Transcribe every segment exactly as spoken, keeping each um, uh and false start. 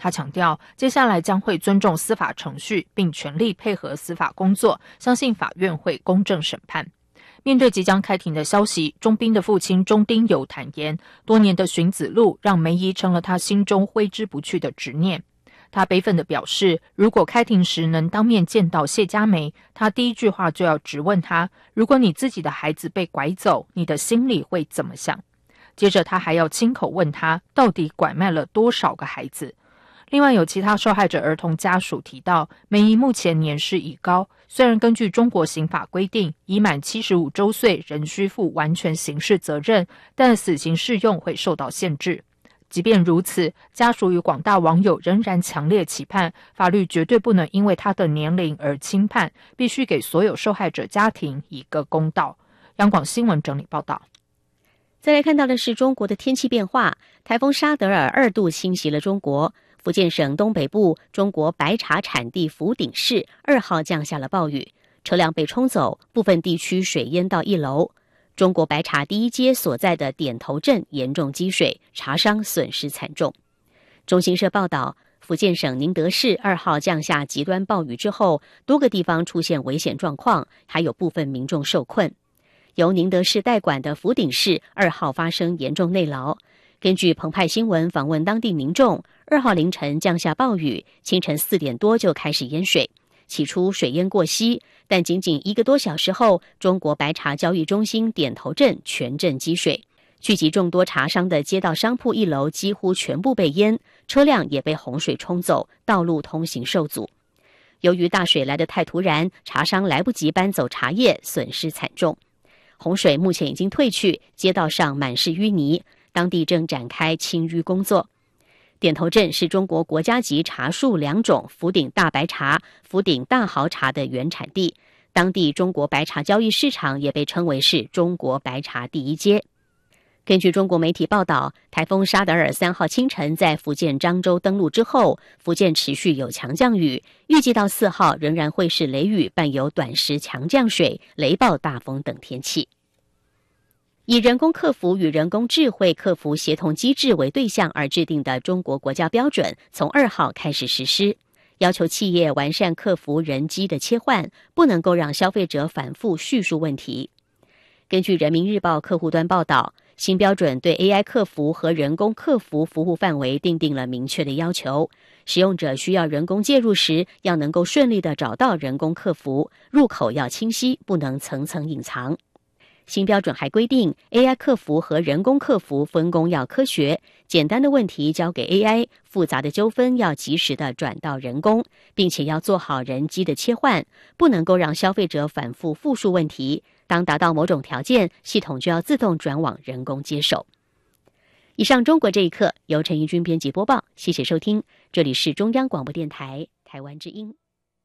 他强调，接下来将会尊重司法程序，并全力配合司法工作，相信法院会公正审判。面对即将开庭的消息，钟斌的父亲钟丁友坦言，多年的寻子路让梅姨成了他心中挥之不去的执念。他悲愤地表示，如果开庭时能当面见到谢家梅，他第一句话就要质问他，如果你自己的孩子被拐走，你的心里会怎么想？接着他还要亲口问他，到底拐卖了多少个孩子？另外有其他受害者儿童家属提到，梅姨目前年事已高，虽然根据中国刑法规定，已满七十五周岁仍需负完全刑事责任，但死刑适用会受到限制。即便如此，家属与广大网友仍然强烈期盼，法律绝对不能因为他的年龄而轻判，必须给所有受害者家庭一个公道。央广新闻整理报道。 再来看到的是中国的天气变化，台风沙德尔二度侵袭了中国。福建省东北部中国白茶产地福鼎市二号降下了暴雨，车辆被冲走，部分地区水淹到一楼。中国白茶第一街所在的点头镇严重积水，茶商损失惨重。中新社报道，福建省宁德市二号降下极端暴雨之后，多个地方出现危险状况，还有部分民众受困。由宁德市代管的福鼎市二号发生严重内涝。根据澎湃新闻访问当地民众，二号凌晨降下暴雨，清晨四点多就开始淹水。起初水淹过膝，但仅仅一个多小时后，中国白茶交易中心点头镇全镇积水，聚集众多茶商的街道商铺一楼几乎全部被淹，车辆也被洪水冲走，道路通行受阻。由于大水来得太突然，茶商来不及搬走茶叶，损失惨重。洪水目前已经退去，街道上满是淤泥，当地正展开清淤工作。点头镇是中国国家级茶树两种福鼎大白茶、福鼎大豪茶的原产地，当地中国白茶交易市场也被称为是中国白茶第一街。根据中国媒体报道，台风沙德尔三号清晨在福建漳州登陆之后，福建持续有强降雨，预计到四号仍然会是雷雨伴有短时强降水、雷暴大风等天气。以人工客服与人工智慧客服协同机制为对象而制定的中国国家标准从二号开始实施，要求企业完善客服人机的切换，不能够让消费者反复叙述问题。根据人民日报客户端报道，新标准对 A I 客服和人工客服服务范围订定了明确的要求，使用者需要人工介入时，要能够顺利地找到人工客服，入口要清晰，不能层层隐藏。新标准还规定 A I 客服和人工客服分工要科学，简单的问题交给 A I， 复杂的纠纷要及时的转到人工，并且要做好人机的切换，不能够让消费者反复复述问题，当达到某种条件，系统就要自动转往人工接手。以上中国这一刻由陈怡君编辑播报，谢谢收听，这里是中央广播电台台湾之音。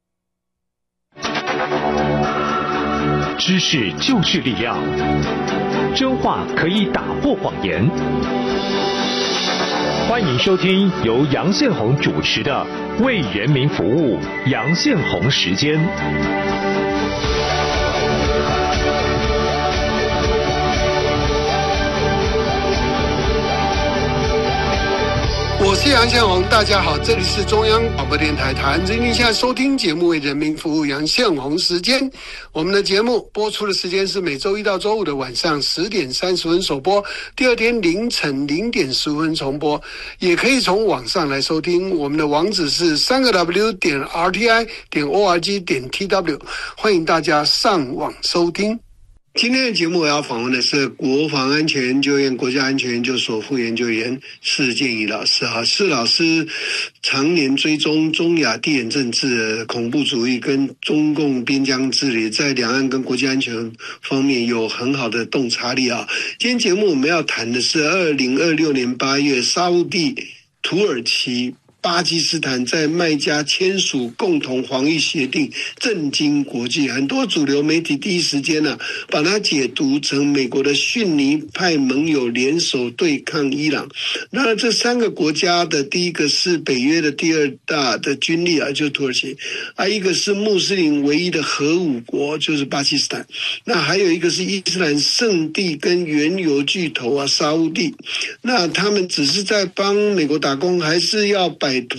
知识就是力量，真话可以打破谎言。欢迎收听由杨宪宏主持的《为人民服务》杨宪宏时间。 我是杨宪宏，大家好，这里是中央广播电台台湾之音，现在收听节目为人民服务杨宪宏时间。我们的节目播出的时间是每周一到周五的晚上十点三十分首播，第二天凌晨零点十分重播，也可以从网上来收听。我们的网址是三个 W 点 R T I 点 O R G 点 T W， 欢迎大家上网收听。今天的节目我要访问的是国防安全研究院国家安全研究所副研究员施建仪老师啊，施老师常年追踪中亚地缘政治、恐怖主义跟中共边疆治理，在两岸跟国际安全方面有很好的洞察力啊。今天节目我们要谈的是二零二六年八月，沙烏地、土耳其、巴基斯坦在麦加签署共同防御协定，震惊国际。很多主流媒体第一时间呢、啊，把它解读成美国的逊尼派盟友联手对抗伊朗。那这三个国家的第一个是北约的第二大的军力啊，就是土耳其啊；一个是穆斯林唯一的核武国，就是巴基斯坦；那还有一个是伊斯兰圣地跟原油巨头啊，沙烏地。那他们只是在帮美国打工，还是要摆